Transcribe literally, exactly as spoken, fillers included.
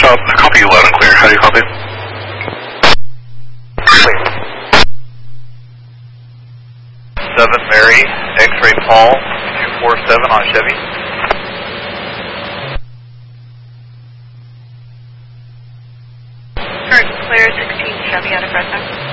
South, I copy you loud and clear. How do you copy? seven Mary, X-ray Paul, two four seven on Chevy. First, clear sixteen Chevy out of Fresno.